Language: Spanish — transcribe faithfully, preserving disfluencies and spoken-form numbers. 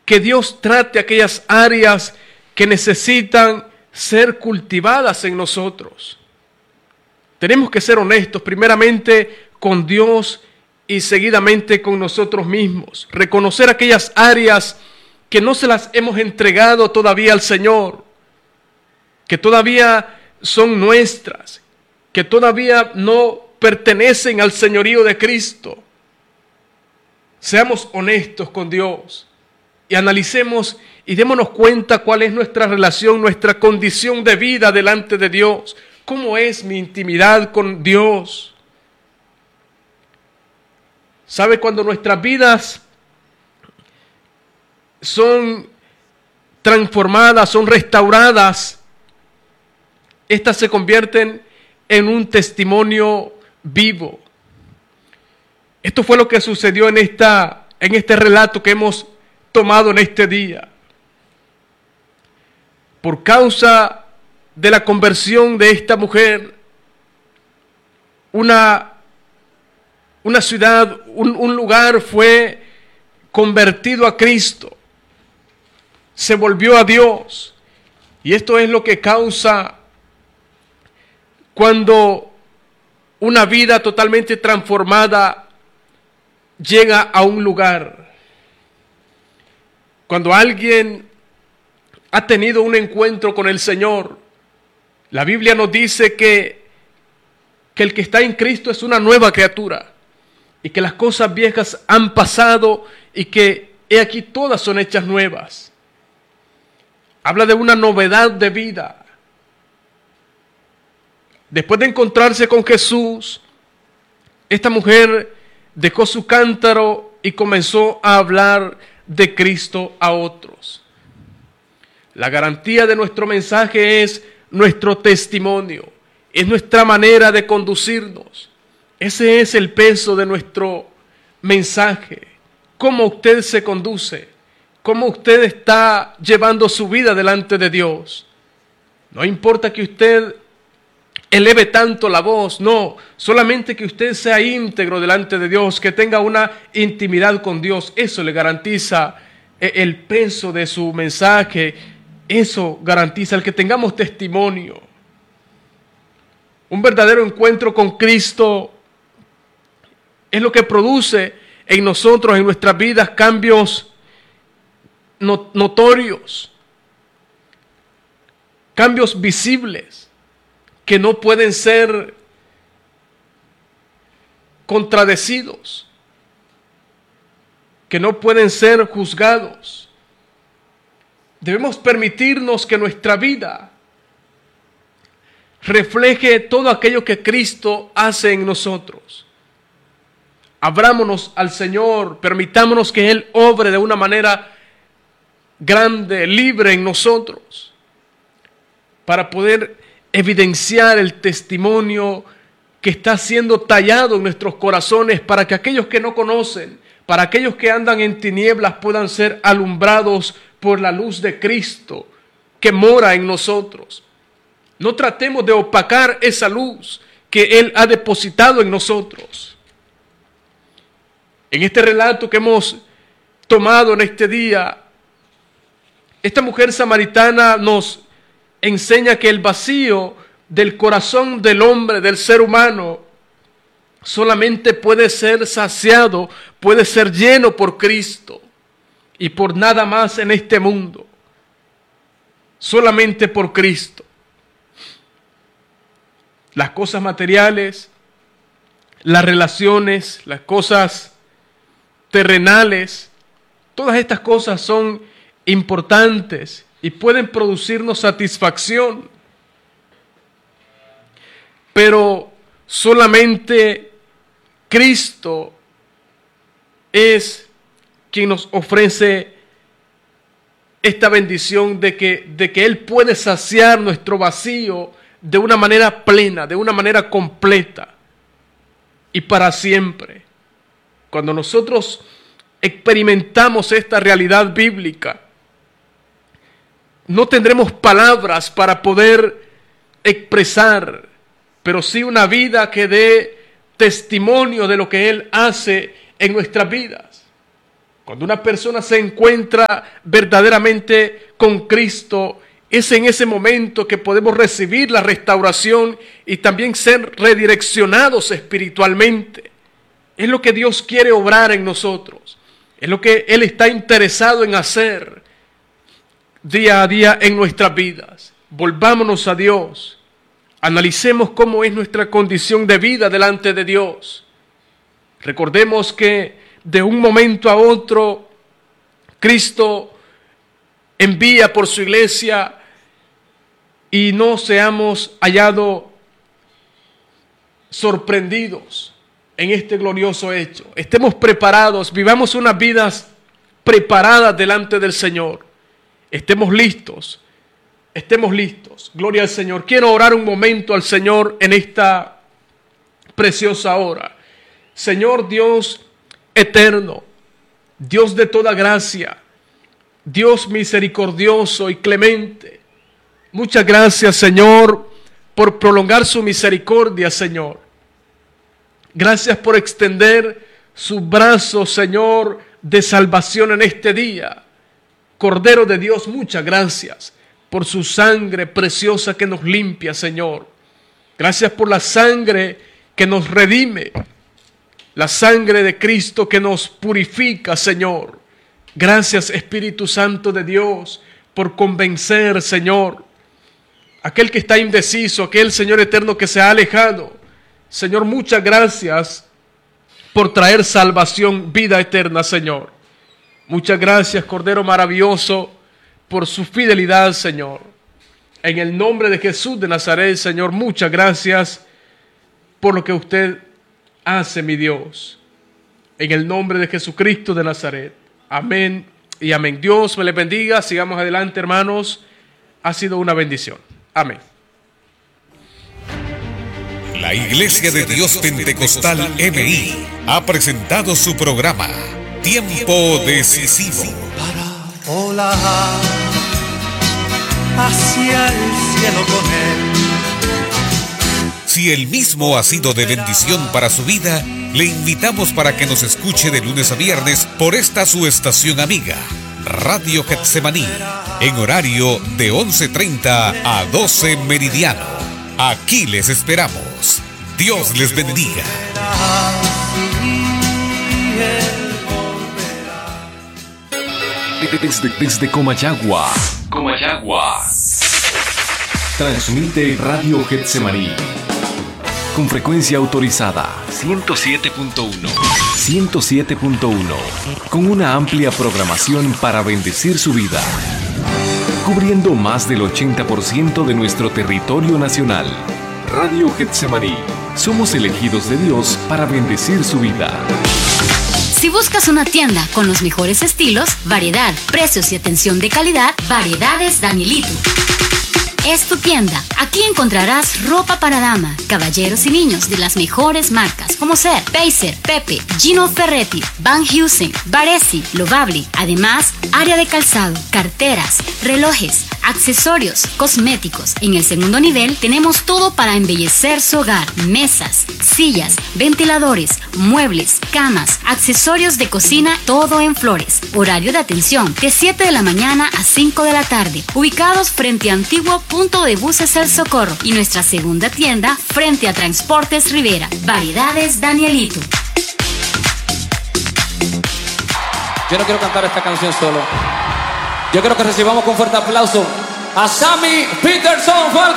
que Dios trate aquellas áreas que necesitan ser cultivadas en nosotros. Tenemos que ser honestos, primeramente con Dios y seguidamente con nosotros mismos. Reconocer aquellas áreas que no se las hemos entregado todavía al Señor, que todavía son nuestras, que todavía no pertenecen al señorío de Cristo. Seamos honestos con Dios y analicemos y démonos cuenta cuál es nuestra relación, nuestra condición de vida delante de Dios. ¿Cómo es mi intimidad con Dios? ¿Sabe? Cuando nuestras vidas son transformadas, son restauradas, estas se convierten en un testimonio vivo. Esto fue lo que sucedió en, esta, en este relato que hemos tomado en este día. Por causa de la conversión de esta mujer, una, una ciudad, un, un lugar fue convertido a Cristo, se volvió a Dios. Y esto es lo que causa cuando una vida totalmente transformada llega a un lugar. Cuando alguien ha tenido un encuentro con el Señor, la Biblia nos dice que, que el que está en Cristo es una nueva criatura y que las cosas viejas han pasado y que he aquí todas son hechas nuevas. Habla de una novedad de vida. Después de encontrarse con Jesús, esta mujer dejó su cántaro y comenzó a hablar de Cristo a otros. La garantía de nuestro mensaje es nuestro testimonio, es nuestra manera de conducirnos. Ese es el peso de nuestro mensaje. Cómo usted se conduce, cómo usted está llevando su vida delante de Dios. No importa que usted eleve tanto la voz, no, solamente que usted sea íntegro delante de Dios, que tenga una intimidad con Dios. Eso le garantiza el peso de su mensaje, eso garantiza el que tengamos testimonio. Un verdadero encuentro con Cristo es lo que produce en nosotros, en nuestras vidas, cambios notorios, cambios visibles, que no pueden ser contradecidos, que no pueden ser juzgados. Debemos permitirnos que nuestra vida refleje todo aquello que Cristo hace en nosotros. Abrámonos al Señor, permitámonos que Él obre de una manera grande, libre en nosotros, para poder evidenciar el testimonio que está siendo tallado en nuestros corazones, para que aquellos que no conocen, para aquellos que andan en tinieblas, puedan ser alumbrados por la luz de Cristo que mora en nosotros. No tratemos de opacar esa luz que Él ha depositado en nosotros. En este relato que hemos tomado en este día, esta mujer samaritana nos enseña que el vacío del corazón del hombre, del ser humano, solamente puede ser saciado, puede ser lleno por Cristo y por nada más en este mundo. Solamente por Cristo. Las cosas materiales, las relaciones, las cosas terrenales, todas estas cosas son importantes y pueden producirnos satisfacción, pero solamente Cristo es quien nos ofrece esta bendición de que, de que Él puede saciar nuestro vacío de una manera plena, de una manera completa y para siempre. Cuando nosotros experimentamos esta realidad bíblica, no tendremos palabras para poder expresar, pero sí una vida que dé testimonio de lo que Él hace en nuestras vidas. Cuando una persona se encuentra verdaderamente con Cristo, es en ese momento que podemos recibir la restauración y también ser redireccionados espiritualmente. Es lo que Dios quiere obrar en nosotros. Es lo que Él está interesado en hacer día a día en nuestras vidas. Volvámonos a Dios. Analicemos cómo es nuestra condición de vida delante de Dios. Recordemos que de un momento a otro, Cristo envía por su iglesia y no seamos hallados sorprendidos en este glorioso hecho. Estemos preparados, vivamos unas vidas preparadas delante del Señor. Estemos listos, estemos listos. Gloria al Señor. Quiero orar un momento al Señor en esta preciosa hora. Señor Dios eterno, Dios de toda gracia, Dios misericordioso y clemente. Muchas gracias, Señor, por prolongar su misericordia, Señor. Gracias por extender sus brazos, Señor, de salvación en este día. Cordero de Dios, muchas gracias por su sangre preciosa que nos limpia, Señor. Gracias por la sangre que nos redime, la sangre de Cristo que nos purifica, Señor. Gracias, Espíritu Santo de Dios, por convencer, Señor, aquel que está indeciso, aquel Señor eterno que se ha alejado. Señor, muchas gracias por traer salvación, vida eterna, Señor. Muchas gracias, Cordero maravilloso, por su fidelidad, Señor. En el nombre de Jesús de Nazaret, Señor, muchas gracias por lo que usted hace, mi Dios. En el nombre de Jesucristo de Nazaret. Amén y amén. Dios me les bendiga. Sigamos adelante, hermanos. Ha sido una bendición. Amén. La Iglesia de Dios Pentecostal M I ha presentado su programa Tiempo Decisivo. Para volar hacia el cielo con Él. Si el mismo ha sido de bendición para su vida, le invitamos para que nos escuche de lunes a viernes por esta su estación amiga, Radio Getsemaní, en horario de once treinta a doce meridiano. Aquí les esperamos. Dios les bendiga. Desde, desde Comayagua, Comayagua, transmite Radio Getsemaní con frecuencia autorizada ciento siete punto uno, ciento siete punto uno, con una amplia programación para bendecir su vida, cubriendo más del ochenta por ciento de nuestro territorio nacional. Radio Getsemaní, somos elegidos de Dios para bendecir su vida. Si buscas una tienda con los mejores estilos, variedad, precios y atención de calidad, Variedades Danielito es tu tienda. Aquí encontrarás ropa para dama, caballeros y niños de las mejores marcas como ser Pacer, Pepe, Gino Ferretti, Van Heusen, Baresi, Lovable. Además, área de calzado, carteras, relojes, accesorios, cosméticos. En el segundo nivel tenemos todo para embellecer su hogar: mesas, sillas, ventiladores, muebles, camas, accesorios de cocina, todo en flores. Horario de atención de siete de la mañana a cinco de la tarde. Ubicados frente a Antiguo Punto de Buses El Socorro y nuestra segunda tienda frente a Transportes Rivera. Variedades Danielito. Yo no quiero cantar esta canción solo. Yo quiero que recibamos con fuerte aplauso a Sammy Peterson. ¡Fuerte!